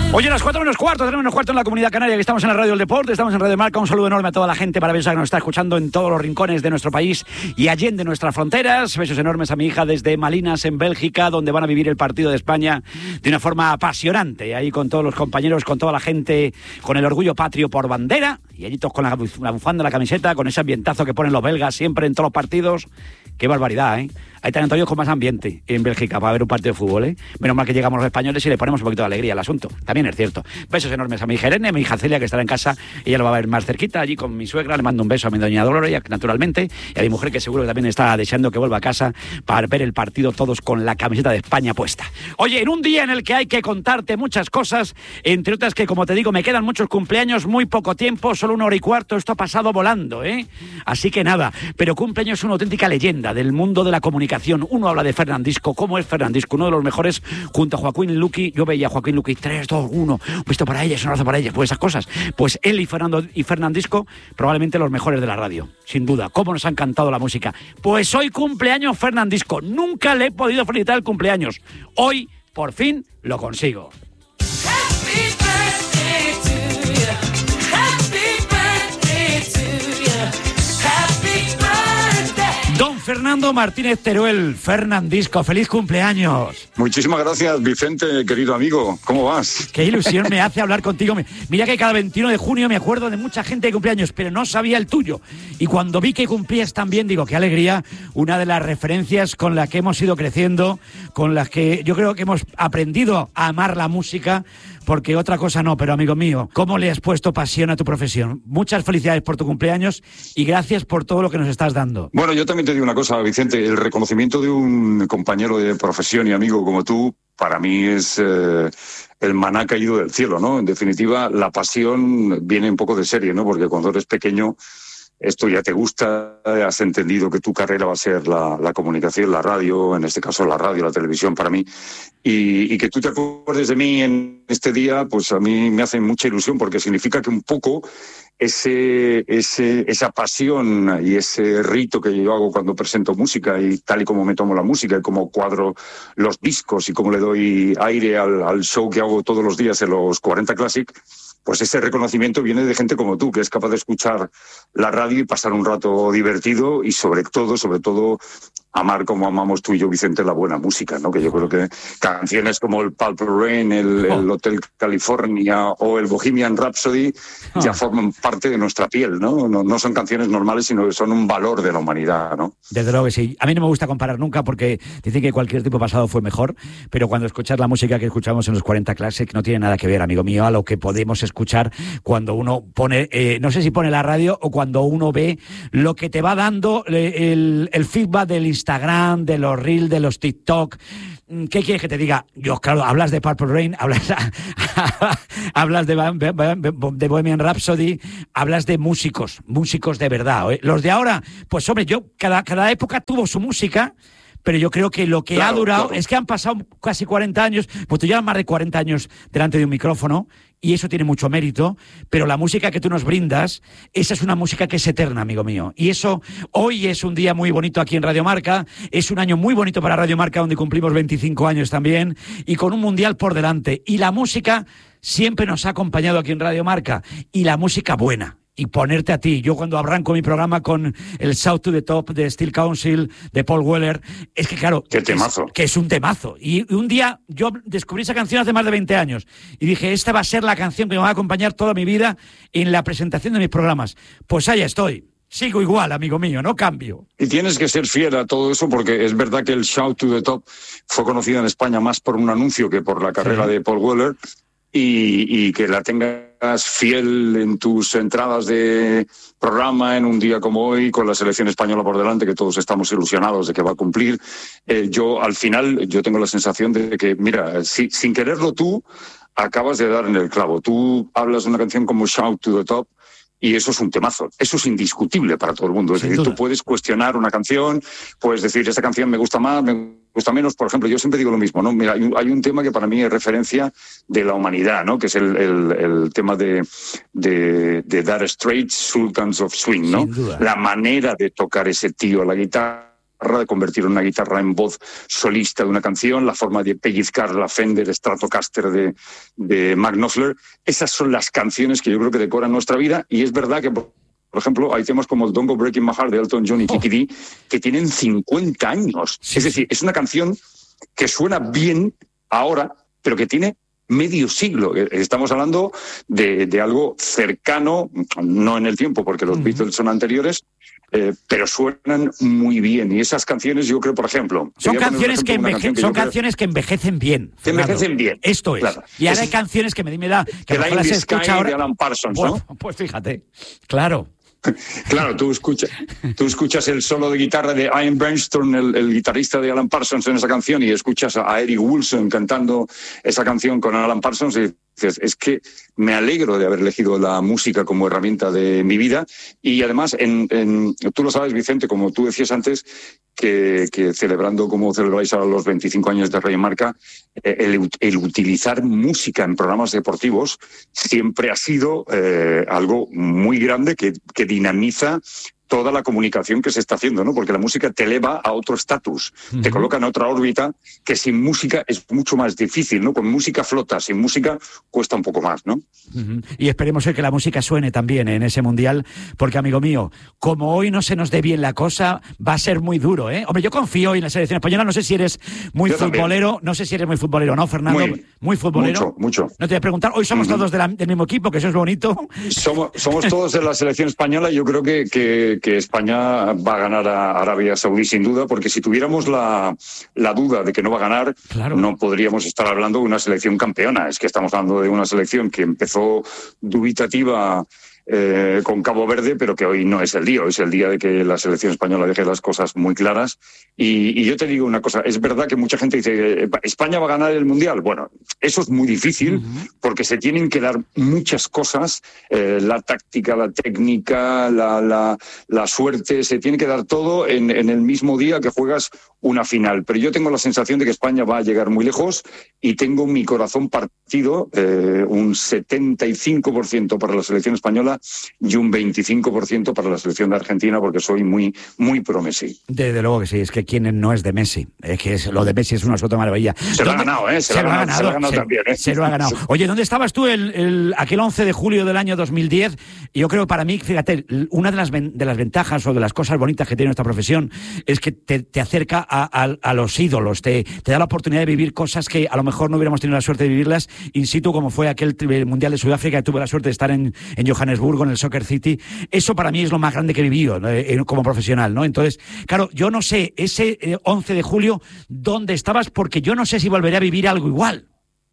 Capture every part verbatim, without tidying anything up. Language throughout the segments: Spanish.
Oye, las cuatro menos cuarto, tres menos cuarto en la Comunidad Canaria, que estamos en la Radio del Deporte, estamos en Radio Marca. Un saludo enorme a toda la gente maravillosa que nos está escuchando en todos los rincones de nuestro país y allende nuestras fronteras. Besos enormes a mi hija desde Malinas, en Bélgica, donde van a vivir el partido de España de una forma apasionante. Ahí con todos los compañeros, con toda la gente, con el orgullo patrio por bandera. Y allí todos con la, la bufanda, la camiseta, con ese ambientazo que ponen los belgas siempre en todos los partidos. Qué barbaridad, ¿eh? Hay territorios con más ambiente en Bélgica para ver un partido de fútbol, ¿eh? Menos mal que llegamos los españoles y le ponemos un poquito de alegría al asunto. También es cierto. Besos enormes a mi hija Irene, a mi hija Celia, que estará en casa. Ella lo va a ver más cerquita, allí con mi suegra. Le mando un beso a mi doña Dolores, naturalmente. Y a mi mujer, que seguro que también está deseando que vuelva a casa para ver el partido todos con la camiseta de España puesta. Oye, en un día en el que hay que contarte muchas cosas, entre otras que, como te digo, me quedan muchos cumpleaños, muy poco tiempo, solo una hora y cuarto. Esto ha pasado volando, ¿eh? Así que nada, pero cumpleaños es una auténtica leyenda del mundo de la comunicación. Uno habla de Fernandisco. ¿Cómo es Fernandisco? Uno de los mejores, junto a Joaquín Luqui. Yo veía a Joaquín Luqui, tres, dos, uno, un beso para ellas, un abrazo para ellas, pues esas cosas. Pues él y Fernando y Fernandisco, probablemente los mejores de la radio, sin duda. ¿Cómo nos ha encantado la música? Pues hoy cumpleaños Fernandisco. Nunca le he podido felicitar el cumpleaños. Hoy, por fin, lo consigo. Don Fernando Martínez Teruel, Fernandisco, feliz cumpleaños. Muchísimas gracias, Vicente, querido amigo. ¿Cómo vas? Qué ilusión me hace hablar contigo. Mira que cada veintiuno de junio me acuerdo de mucha gente de cumpleaños, pero no sabía el tuyo. Y cuando vi que cumplías también, digo, qué alegría, una de las referencias con las que hemos ido creciendo, con las que yo creo que hemos aprendido a amar la música, porque otra cosa no, pero amigo mío, ¿cómo le has puesto pasión a tu profesión? Muchas felicidades por tu cumpleaños y gracias por todo lo que nos estás dando. Bueno, yo también te digo una cosa, Vicente, el reconocimiento de un compañero de profesión y amigo como tú, para mí es eh, el maná caído del cielo, ¿no? En definitiva, la pasión viene un poco de serie, ¿no? Porque cuando eres pequeño, esto ya te gusta, has entendido que tu carrera va a ser la, la comunicación, la radio, en este caso la radio, la televisión para mí, y, y que tú te acuerdes de mí en este día, pues a mí me hace mucha ilusión, porque significa que un poco ese, ese, esa pasión y ese rito que yo hago cuando presento música y tal y como me tomo la música y cómo cuadro los discos y cómo le doy aire al, al show que hago todos los días en los cuarenta Classic, pues ese reconocimiento viene de gente como tú, que es capaz de escuchar la radio y pasar un rato divertido y sobre todo, sobre todo, amar como amamos tú y yo, Vicente, la buena música, ¿no? Que yo creo que canciones como el Purple Rain, el, oh. el Hotel California o el Bohemian Rhapsody oh. ya forman parte de nuestra piel, ¿no? ¿no? No son canciones normales, sino que son un valor de la humanidad, ¿no? Desde luego que sí. A mí no me gusta comparar nunca porque dicen que cualquier tiempo pasado fue mejor, pero cuando escuchas la música que escuchamos en los cuarenta Classic no tiene nada que ver, amigo mío, a lo que podemos escuchar cuando uno pone, eh, no sé si pone la radio o cuando uno ve lo que te va dando el, el feedback del Instagram, de los Reels, de los TikTok. ¿Qué quieres que te diga? Yo, claro, hablas de Purple Rain, hablas, hablas de, de Bohemian Rhapsody, hablas de músicos, músicos de verdad, ¿eh? Los de ahora, pues hombre, yo, cada, cada época tuvo su música, pero yo creo que lo que claro, ha durado claro. es que han pasado casi cuarenta años, pues tú llevas más de cuarenta años delante de un micrófono, y eso tiene mucho mérito, pero la música que tú nos brindas, esa es una música que es eterna, amigo mío. Y eso, hoy es un día muy bonito aquí en Radio Marca, es un año muy bonito para Radio Marca, donde cumplimos veinticinco años también, y con un mundial por delante. Y la música siempre nos ha acompañado aquí en Radio Marca, y la música buena. Y ponerte a ti. Yo cuando arranco mi programa con el Shout to the Top de Steel Council, de Paul Weller, es que claro, Qué temazo. Es, que es un temazo. Y un día yo descubrí esa canción hace más de veinte años y dije, esta va a ser la canción que me va a acompañar toda mi vida en la presentación de mis programas. Pues allá estoy. Sigo igual, amigo mío, no cambio. Y tienes que ser fiel a todo eso porque es verdad que el Shout to the Top fue conocido en España más por un anuncio que por la carrera sí. de Paul Weller. Y, y que la tengas fiel en tus entradas de programa en un día como hoy, con la selección española por delante, que todos estamos ilusionados de que va a cumplir. Eh, yo, al final, yo tengo la sensación de que, mira, si, sin quererlo tú, acabas de dar en el clavo. Tú hablas de una canción como Shout to the Top, y eso es un temazo. Eso es indiscutible para todo el mundo. Es Sin decir, duda. Tú puedes cuestionar una canción, puedes decir, esta canción me gusta más, me gusta menos. Por ejemplo, yo siempre digo lo mismo, ¿no? Mira, hay un, hay un tema que para mí es referencia de la humanidad, ¿no? Que es el, el, el tema de, de, de Dire Straits, Sultans of Swing, ¿no? La manera de tocar ese tío la guitarra, de convertir una guitarra en voz solista de una canción, la forma de pellizcar la Fender Stratocaster de, de Mark Knopfler. Esas son las canciones que yo creo que decoran nuestra vida, y es verdad que, por ejemplo, hay temas como el Don't Go Breaking My Heart de Elton John y Kiki Oh. Dee que tienen cincuenta años. Sí. Es decir, es una canción que suena bien ahora, pero que tiene medio siglo. Estamos hablando de, de algo cercano, no en el tiempo, porque los uh-huh. Beatles son anteriores, eh, pero suenan muy bien. Y esas canciones, yo creo, por ejemplo... Son, canciones que, enveje- canción que, son canciones que envejecen bien. Que envejecen bien. Esto es. Claro. Y ahora es, hay canciones que me, me da... Que, que a lo mejor las escucha ahora... de Alan Parsons, ¿no? Pues, pues fíjate, claro. Claro, tú escuchas, tú escuchas el solo de guitarra de Ian Bernstein, el, el guitarrista de Alan Parsons, en esa canción, y escuchas a Eric Woolston cantando esa canción con Alan Parsons, y dices, es que me alegro de haber elegido la música como herramienta de mi vida. Y además, en, en, tú lo sabes, Vicente, como tú decías antes, que, que celebrando como celebráis ahora los veinticinco años de Radio Marca, el, el utilizar música en programas deportivos siempre ha sido eh, algo muy grande que, que dinamiza toda la comunicación que se está haciendo, ¿no? Porque la música te eleva a otro estatus, uh-huh. te coloca en otra órbita que sin música es mucho más difícil, ¿no? Con música flota, sin música cuesta un poco más, ¿no? Uh-huh. Y esperemos que la música suene también en ese Mundial, porque, amigo mío, como hoy no se nos dé bien la cosa, va a ser muy duro, ¿eh? Hombre, yo confío en la selección española, no sé si eres muy yo futbolero, también. no sé si eres muy futbolero, ¿no, Fernando? Muy, muy futbolero. Mucho, mucho. No te voy a preguntar, hoy somos uh-huh. todos de la, del mismo equipo, que eso es bonito. Somos, somos todos de la selección española, y yo creo que... que que España va a ganar a Arabia Saudí sin duda, porque si tuviéramos la, la duda de que no va a ganar, claro. no podríamos estar hablando de una selección campeona. Es que estamos hablando de una selección que empezó dubitativa eh, con Cabo Verde, pero que hoy no es el día, hoy es el día de que la selección española deje las cosas muy claras. Y, y yo te digo una cosa, es verdad que mucha gente dice, ¿España va a ganar el Mundial? Bueno, eso es muy difícil, uh-huh. porque se tienen que dar muchas cosas, eh, la táctica, la técnica, la, la, la suerte, se tiene que dar todo en, en el mismo día que juegas una final. Pero yo tengo la sensación de que España va a llegar muy lejos, y tengo mi corazón partido, eh, un setenta y cinco por ciento para la selección española y un veinticinco por ciento para la selección de Argentina, porque soy muy, muy pro Messi. Desde luego que sí, es que quien no es de Messi, es que es, lo de Messi es una absoluta maravilla. Se lo ha ganado, ¿eh? Se, se, lo, ha ganado, se lo ha ganado se, también, ¿eh? Se lo ha ganado. Oye, ¿dónde estabas tú el, el, aquel once de julio del año dos mil diez? Yo creo que para mí, fíjate, una de las, de las ventajas o de las cosas bonitas que tiene nuestra profesión es que te, te acerca a, a, a los ídolos, te, te da la oportunidad de vivir cosas que a lo mejor no hubiéramos tenido la suerte de vivirlas in situ, como fue aquel Mundial de Sudáfrica, que tuve la suerte de estar en, en Johannesburgo, en el Soccer City. Eso para mí es lo más grande que he vivido, ¿no? eh, como profesional, ¿no? Entonces, claro, yo no sé, ese eh, once de julio, ¿dónde estabas? Porque yo no sé si volveré a vivir algo igual.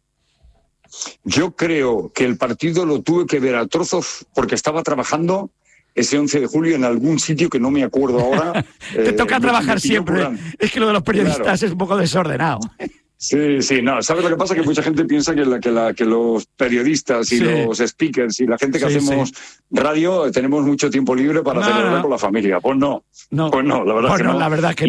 Yo creo que el partido lo tuve que ver a trozos porque estaba trabajando ese once de julio en algún sitio que no me acuerdo ahora. Te eh, toca trabajar siempre. Es que lo de los periodistas claro. es un poco desordenado. Sí, sí, no, ¿sabes lo que pasa? Que mucha gente piensa que, la, que, la, que los periodistas y sí. los speakers y la gente que sí, hacemos sí. radio tenemos mucho tiempo libre para no, celebrar no. con la familia. Pues no, no. pues no, la verdad pues que no. no. La verdad que